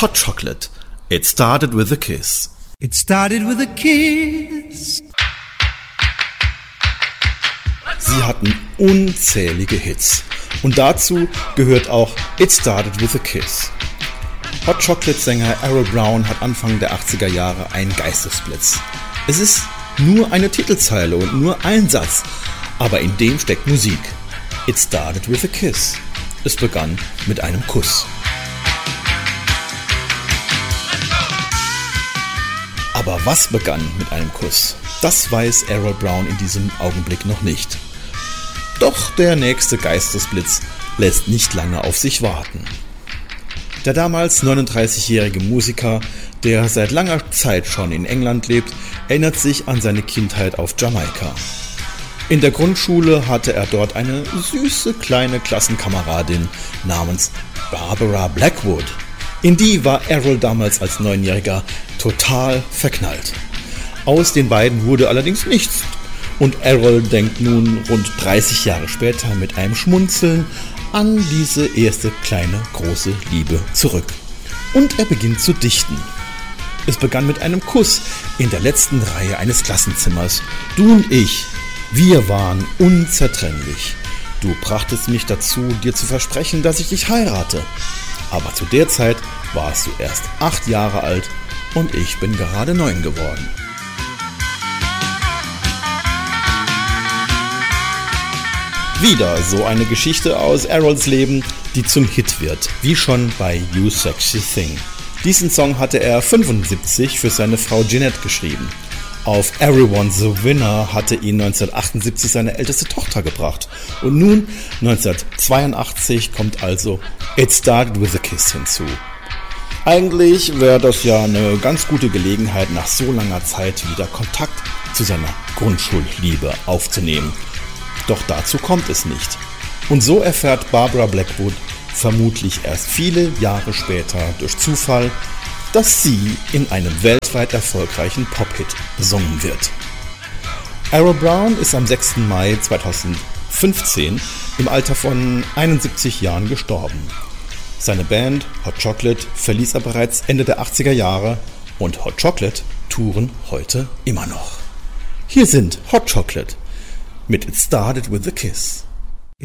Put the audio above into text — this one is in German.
Hot Chocolate. It started with a kiss. It started with a kiss. Sie hatten unzählige Hits. Und dazu gehört auch It Started With a Kiss. Hot Chocolate-Sänger Errol Brown hat Anfang der 80er Jahre einen Geistesblitz. Es ist nur eine Titelzeile und nur ein Satz, aber in dem steckt Musik. It Started With a Kiss. Es begann mit einem Kuss. Aber was begann mit einem Kuss? Das weiß Errol Brown in diesem Augenblick noch nicht. Doch der nächste Geistesblitz lässt nicht lange auf sich warten. Der damals 39-jährige Musiker, der seit langer Zeit schon in England lebt, erinnert sich an seine Kindheit auf Jamaika. In der Grundschule hatte er dort eine süße kleine Klassenkameradin namens Barbara Blackwood. In die war Errol damals als 9-Jähriger total verknallt. Aus den beiden wurde allerdings nichts. Und Errol denkt nun rund 30 Jahre später mit einem Schmunzeln an diese erste kleine große Liebe zurück. Und er beginnt zu dichten. Es begann mit einem Kuss in der letzten Reihe eines Klassenzimmers. Du und ich, wir waren unzertrennlich. Du brachtest mich dazu, dir zu versprechen, dass ich dich heirate. Aber zu der Zeit warst du erst 8 Jahre alt und ich bin gerade 9 geworden. Wieder so eine Geschichte aus Errols Leben, die zum Hit wird, wie schon bei You Sexy Thing. Diesen Song hatte er 1975 für seine Frau Jeanette geschrieben. Auf Everyone's a Winner hatte ihn 1978 seine älteste Tochter gebracht. Und nun, 1982, kommt also It Started With a Kiss hinzu. Eigentlich wäre das ja eine ganz gute Gelegenheit, nach so langer Zeit wieder Kontakt zu seiner Grundschulliebe aufzunehmen. Doch dazu kommt es nicht. Und so erfährt Barbara Blackwood vermutlich erst viele Jahre später durch Zufall, dass sie in einem weltweit erfolgreichen Pop-Hit besungen wird. Errol Brown ist am 6. Mai 2015 im Alter von 71 Jahren gestorben. Seine Band Hot Chocolate verließ er bereits Ende der 80er Jahre und Hot Chocolate touren heute immer noch. Hier sind Hot Chocolate mit It Started With a Kiss.